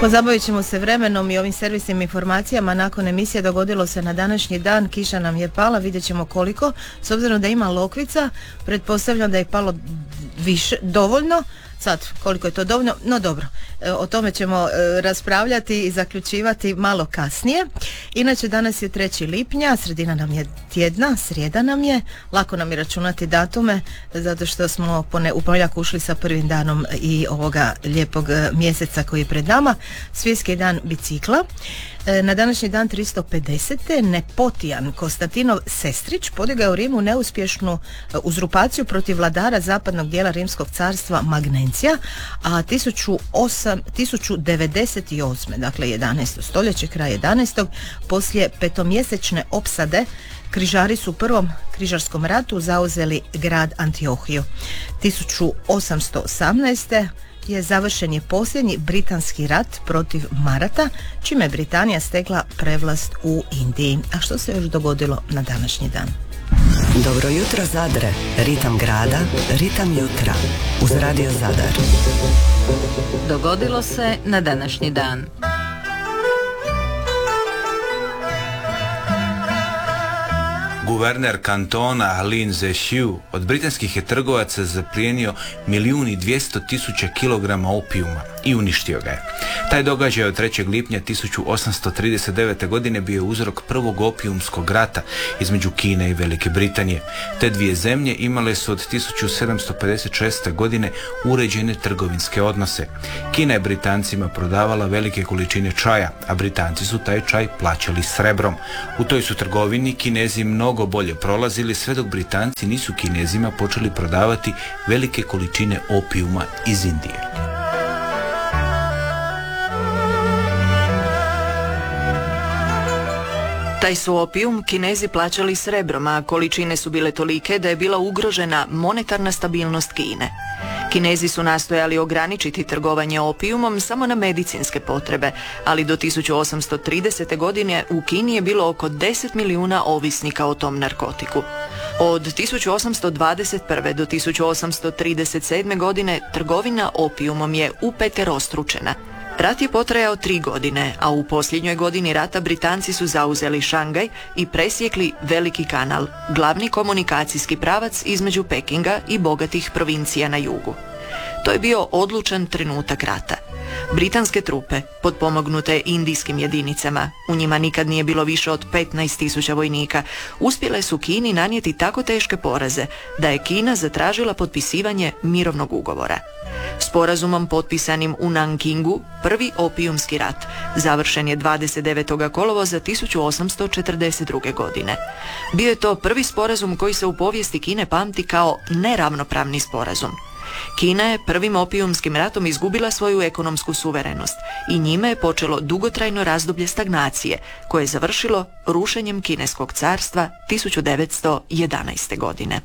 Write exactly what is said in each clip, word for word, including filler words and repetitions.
Pozabavit ćemo se vremenom i ovim servisnim informacijama. Nakon emisije dogodilo se na današnji dan, kiša nam je pala, vidjet ćemo koliko. S obzirom da ima lokvica, pretpostavljam da je palo više, dovoljno. Sad, koliko je to dovoljno, no dobro, e, o tome ćemo e, raspravljati i zaključivati malo kasnije. Inače, danas je treći lipnja, sredina nam je tjedna, srijeda nam je, lako nam je računati datume, zato što smo pone, u ponedjeljak ušli sa prvim danom i ovoga lijepog mjeseca koji je pred nama, svjetski dan bicikla. E, na današnji dan tristo pedesete. Nepotijan Konstantinov Sestrić podigao u Rimu neuspješnu e, uzurpaciju protiv vladara zapadnog dijela Rimskog carstva Magnencija, a tisuću devedeset osme. dakle jedanaesto stoljeće, kraj jedanaestog. poslije petomjesečne opsade križari su u prvom križarskom ratu zauzeli grad Antiohiju. tisuću osamsto osamnaeste. je završen je posljednji britanski rat protiv Marata, čime je Britanija stekla prevlast u Indiji. A što se još dogodilo na današnji dan? Dobro jutro Zadre, ritam grada, ritam jutra, uz Radio Zadar. Dogodilo se na današnji dan. Guverner kantona Lin Zexu od britanskih je trgovaca zaplijenio milijun i dvjesto tisuća kilograma opijuma i uništio ga je. Taj događaj od trećeg lipnja tisuću osamsto trideset devete. godine bio je uzrok prvog opijumskog rata između Kine i Velike Britanije. Te dvije zemlje imale su od tisuću sedamsto pedeset šeste. godine uređene trgovinske odnose. Kina je Britancima prodavala velike količine čaja, a Britanci su taj čaj plaćali srebrom. U toj su trgovini Kinezi mnogo bolje prolazili, sve dok Britanci nisu Kinezima počeli prodavati velike količine opijuma iz Indije. Taj su opijum Kinezi plaćali srebrom, a količine su bile tolike da je bila ugrožena monetarna stabilnost Kine. Kinezi su nastojali ograničiti trgovanje opijumom samo na medicinske potrebe, ali do tisuću osamsto tridesete. godine u Kini je bilo oko deset milijuna ovisnika o tom narkotiku. Od tisuću osamsto dvadeset prve. do tisuću osamsto trideset sedme. godine trgovina opijumom je upeterostručena. Rat je potrajao tri godine, a u posljednjoj godini rata Britanci su zauzeli Šangaj i presjekli Veliki kanal, glavni komunikacijski pravac između Pekinga i bogatih provincija na jugu. To je bio odlučan trenutak rata. Britanske trupe, potpomognute indijskim jedinicama, u njima nikad nije bilo više od petnaest tisuća vojnika, uspjele su Kini nanijeti tako teške poraze da je Kina zatražila potpisivanje mirovnog ugovora. Sporazumom potpisanim u Nankingu, prvi opijumski rat završen je dvadeset devetog kolovoza tisuću osamsto četrdeset druge. godine. Bio je to prvi sporazum koji se u povijesti Kine pamti kao neravnopravni sporazum. Kina je prvim opijumskim ratom izgubila svoju ekonomsku suverenost i njime je počelo dugotrajno razdoblje stagnacije koje je završilo rušenjem Kineskog carstva tisuću devetsto jedanaeste. godine.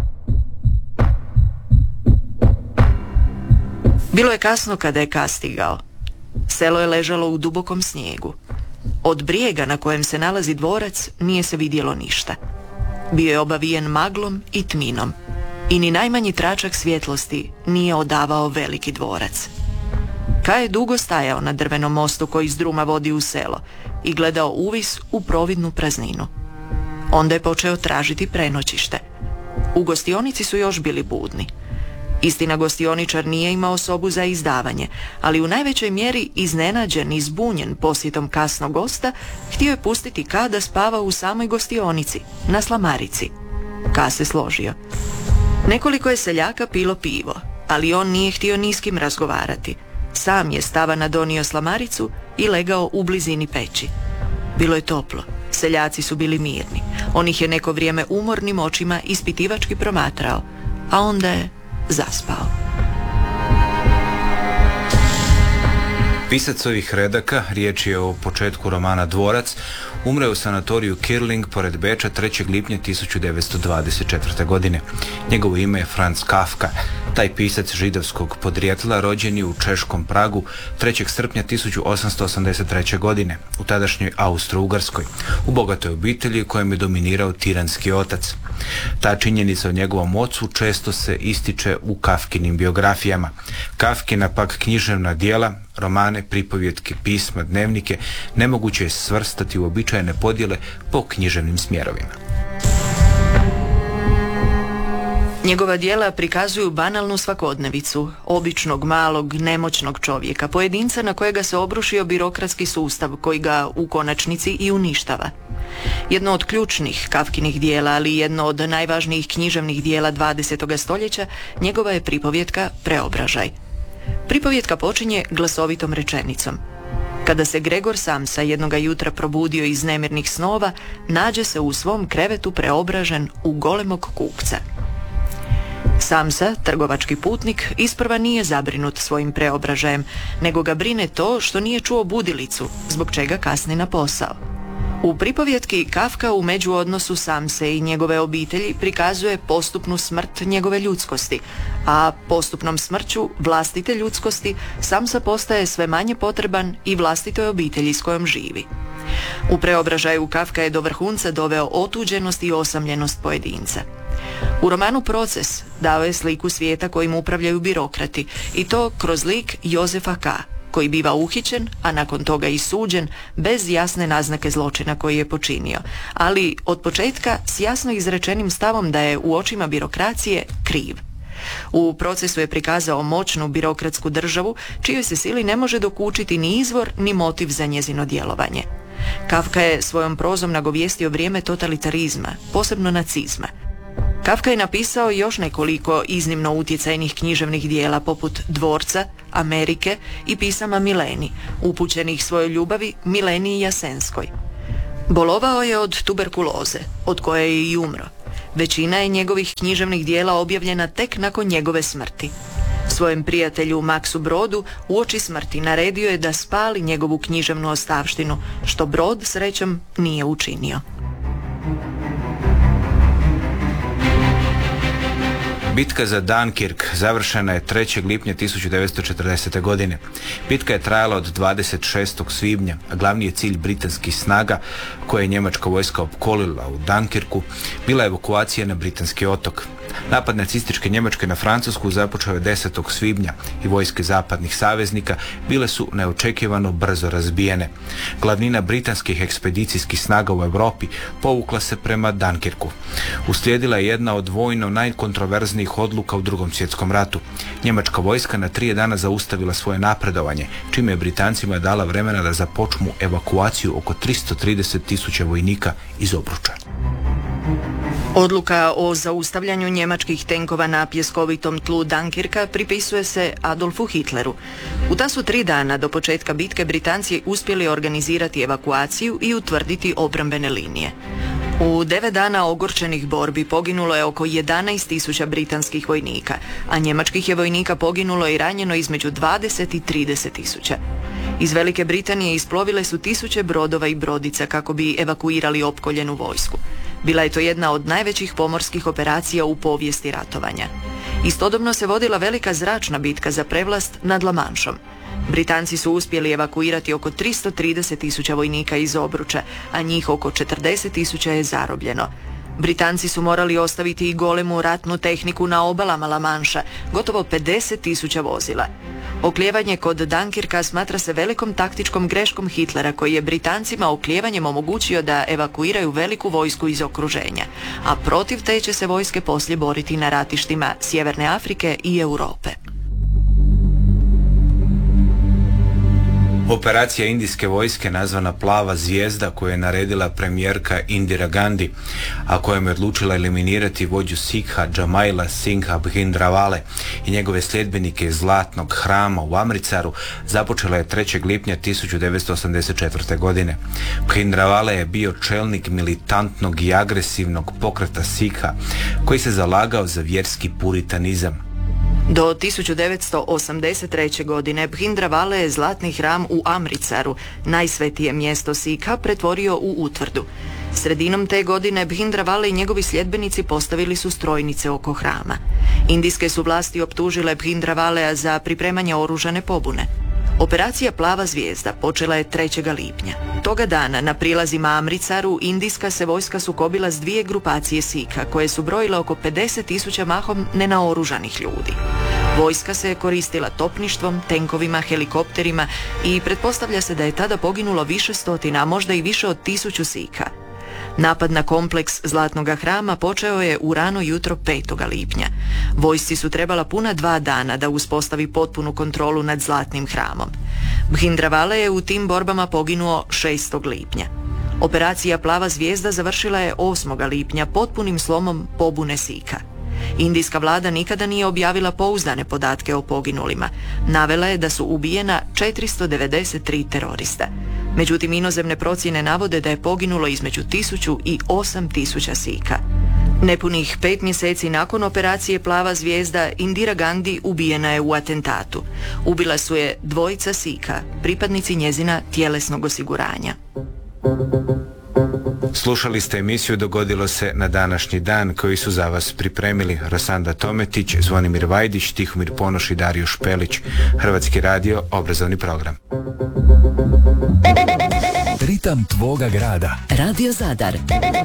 Bilo je kasno kada je Ka stigao. Selo je ležalo u dubokom snijegu. Od brijega na kojem se nalazi dvorac nije se vidjelo ništa. Bio je obavijen maglom i tminom i ni najmanji tračak svjetlosti nije odavao veliki dvorac. Ka je dugo stajao na drvenom mostu koji iz druma vodi u selo i gledao uvis u providnu prazninu. Onda je počeo tražiti prenoćište. U gostionici su još bili budni. Istina, gostioničar nije imao sobu za izdavanje, ali u najvećoj mjeri iznenađen i zbunjen posjetom kasnog gosta, htio je pustiti Ka da spava u samoj gostionici, na slamarici. Ka se složio. Nekoliko je seljaka pilo pivo, ali on nije htio ni s kim razgovarati. Sam je stavana donio slamaricu i legao u blizini peći. Bilo je toplo, seljaci su bili mirni. On ih je neko vrijeme umornim očima ispitivački promatrao, a onda je zaspao. Pisac ovih redaka, riječ je o početku romana Dvorac, umre u sanatoriju Kirling pored Beča trećeg lipnja tisuću devetsto dvadeset četvrte. godine. Njegovo ime je Franz Kafka. Taj pisac židovskog podrijetla rođen je u češkom Pragu trećeg srpnja tisuću osamsto osamdeset treće. godine u tadašnjoj Austro-Ugarskoj, u bogatoj obitelji kojem je dominirao tiranski otac. Ta činjenica o njegovom ocu često se ističe u Kafkinim biografijama. Kafkina pak književna djela, romane, pripovjetke, pisma, dnevnike nemoguće je svrstati u običajne podjele po književnim smjerovima. Njegova djela prikazuju banalnu svakodnevicu, običnog, malog, nemoćnog čovjeka, pojedinca na kojega se obrušio birokratski sustav koji ga u konačnici i uništava. Jedno od ključnih Kafkinih djela, ali jedno od najvažnijih književnih djela dvadesetog stoljeća, njegova je pripovjetka Preobražaj. Pripovjetka počinje glasovitom rečenicom. Kada se Gregor Samsa jednoga jutra probudio iz nemirnih snova, nađe se u svom krevetu preobražen u golemog kukca. Samsa, trgovački putnik, isprva nije zabrinut svojim preobražajem, nego ga brine to što nije čuo budilicu, zbog čega kasni na posao. U pripovjetki Kafka u međuodnosu Samse i njegove obitelji prikazuje postupnu smrt njegove ljudskosti, a postupnom smrću vlastite ljudskosti Samsa postaje sve manje potreban i vlastitoj obitelji s kojom živi. U Preobražaju Kafka je do vrhunca doveo otuđenost i osamljenost pojedinca. U romanu Proces dao je sliku svijeta kojim upravljaju birokrati, i to kroz lik Jozefa K., koji biva uhićen, a nakon toga i suđen, bez jasne naznake zločina koji je počinio, ali od početka s jasno izrečenim stavom da je u očima birokracije kriv. U Procesu je prikazao moćnu birokratsku državu, čijoj se sili ne može dokučiti ni izvor ni motiv za njezino djelovanje. Kafka je svojom prozom nagovijestio vrijeme totalitarizma, posebno nacizma. Kafka je napisao još nekoliko iznimno utjecajnih književnih dijela poput Dvorca, Amerike i pisama Mileni, upućenih svojoj ljubavi Mileniji Jasenskoj. Bolovao je od tuberkuloze, od koje je i umro. Većina je njegovih književnih dijela objavljena tek nakon njegove smrti. Svojem prijatelju Maksu Brodu uoči smrti naredio je da spali njegovu književnu ostavštinu, što Brod srećom nije učinio. Bitka za Dunkirk završena je trećeg lipnja tisuću devetsto četrdesete. godine. Bitka je trajala od dvadeset šestog svibnja, a glavni je cilj britanskih snaga, koje je njemačka vojska opkolila u Dunkirku, bila evakuacija na britanski otok. Napad nacističke Njemačke na Francusku započeo je desetog svibnja i vojske zapadnih saveznika bile su neočekivano brzo razbijene. Glavnina britanskih ekspedicijskih snaga u Europi povukla se prema Dunkirku. Uslijedila je jedna od vojno najkontroverznijih odluka u Drugom svjetskom ratu. Njemačka vojska na tri dana zaustavila svoje napredovanje, čime je Britancima dala vremena da započnu evakuaciju oko tristo trideset tisuća vojnika iz obruča. Odluka o zaustavljanju njemačkih tenkova na pjeskovitom tlu Dunkirka pripisuje se Adolfu Hitleru. U ta su tri dana do početka bitke Britanci uspjeli organizirati evakuaciju i utvrditi obrambene linije. U devet dana ogorčenih borbi poginulo je oko jedanaest tisuća britanskih vojnika, a njemačkih je vojnika poginulo i ranjeno između dvadeset i trideset tisuća. Iz Velike Britanije isplovile su tisuće brodova i brodica kako bi evakuirali opkoljenu vojsku. Bila je to jedna od najvećih pomorskih operacija u povijesti ratovanja. Istodobno se vodila velika zračna bitka za prevlast nad La Manšom. Britanci su uspjeli evakuirati oko tristo trideset tisuća vojnika iz obruča, a njih oko četrdeset tisuća je zarobljeno. Britanci su morali ostaviti i golemu ratnu tehniku na obalama La Manša, gotovo pedeset tisuća vozila. Oklijevanje kod Dunkirka smatra se velikom taktičkom greškom Hitlera, koji je Britancima oklijevanjem omogućio da evakuiraju veliku vojsku iz okruženja, a protiv te će se vojske poslije boriti na ratištima Sjeverne Afrike i Europe. Operacija indijske vojske nazvana Plava zvijezda, koju je naredila premijerka Indira Gandhi, a kojom je odlučila eliminirati vođu Sikha Jamaila Singha Bhindravale i njegove sljedbenike iz Zlatnog hrama u Amricaru, započela je trećeg lipnja tisuću devetsto osamdeset četvrte. godine. Bhindravale je bio čelnik militantnog i agresivnog pokreta Sikha, koji se zalagao za vjerski puritanizam. Do tisuću devetsto osamdeset treće. godine Bhindravale je Zlatni hram u Amricaru, najsvetije mjesto Sikha, pretvorio u utvrdu. Sredinom te godine Bhindravale i njegovi sljedbenici postavili su strojnice oko hrama. Indijske su vlasti optužile Bhindranvalea za pripremanje oružane pobune. Operacija Plava zvijezda počela je trećeg lipnja. Toga dana na prilazima Amritsaru indijska se vojska sukobila s dvije grupacije Sikha koje su brojile oko pedeset tisuća mahom nenaoružanih ljudi. Vojska se koristila topništvom, tenkovima, helikopterima i pretpostavlja se da je tada poginulo više stotina, a možda i više od tisuću Sikha. Napad na kompleks Zlatnog hrama počeo je u rano jutro petog lipnja. Vojsci su trebala puna dva dana da uspostavi potpunu kontrolu nad Zlatnim hramom. Bhindranwale je u tim borbama poginuo šestog lipnja. Operacija Plava zvijezda završila je osmog lipnja potpunim slomom pobune Sikha. Indijska vlada nikada nije objavila pouzdane podatke o poginulima. Navela je da su ubijena četiristo devedeset tri terorista. Međutim, inozemne procjene navode da je poginulo između tisuću i osam tisuća Sikha. Nepunih pet mjeseci nakon operacije Plava zvijezda, Indira Gandhi ubijena je u atentatu. Ubila su je dvojica Sikha, pripadnici njezina tjelesnog osiguranja. Slušali ste emisiju Dogodilo se na današnji dan koju su za vas pripremili Rosanda Tometić, Zvonimir Vajdić, Tihomir Ponoš i Dario Špelić. Hrvatski radio, obrazovni program. Ritam tvoga grada. Radio Zadar.